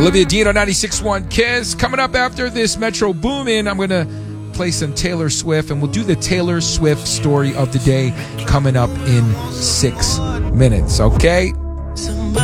Olivia Dean on 96.1 Kiss. Coming up after this Metro Boomin', I'm going to play some Taylor Swift, and we'll do the Taylor Swift story of the day coming up in 6 minutes, okay?